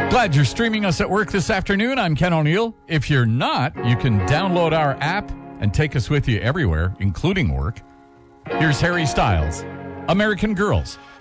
Glad you're streaming us at work this afternoon. I'm Ken O'Neill. If you're not, you can download our app and take us with you everywhere, including work. Here's Harry Styles, American Girls.